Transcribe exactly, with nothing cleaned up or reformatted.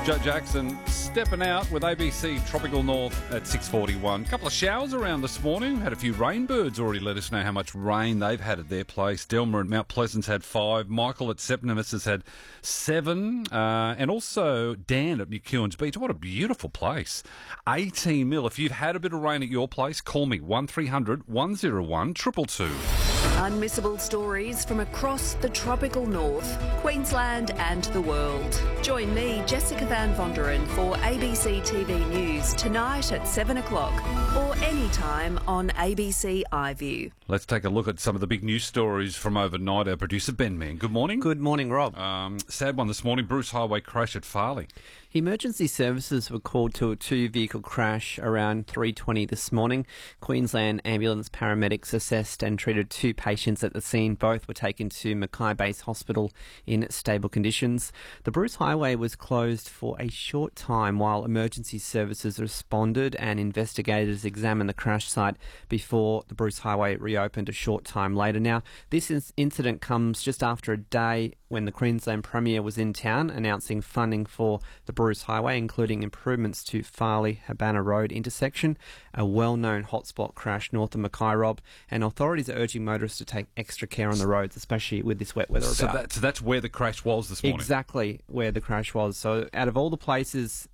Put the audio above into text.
Joe Jackson stepping out with A B C Tropical North at six forty-one. A couple of showers around this morning. Had a few rainbirds already let us know how much rain they've had at their place. Delmer at Mount Pleasant's had five. Michael at Septimus has had seven. Uh, and also Dan at McEwen's Beach. What a beautiful place. eighteen mil. If you've had a bit of rain at your place, call me one three hundred one oh one two two two. Unmissable stories from across the tropical north, Queensland and the world. Join me, Jessica Van Vonderen, for A B C T V News tonight at seven o'clock or anytime on A B C iView. Let's take a look at some of the big news stories from overnight. Our producer Ben Mann. Good morning. Good morning, Rob. Um, sad one this morning. Bruce Highway crash at Farley. Emergency services were called to a two-vehicle crash around three twenty this morning. Queensland ambulance paramedics assessed and treated two patients at the scene. Both were taken to Mackay Base Hospital in stable conditions. The Bruce Highway was closed for a short time while emergency services responded and investigators examined the crash site before the Bruce Highway reopened a short time later. Now, this incident comes just after a day when the Queensland Premier was in town announcing funding for the Bruce Highway, including improvements to Farley-Habana Road intersection, a well-known hotspot crash north of Mackay, Rob, and authorities are urging motorists to take extra care on the roads, especially with this wet weather So, about. that, so that's where the crash was this morning? Exactly where the crash was. So out of all the places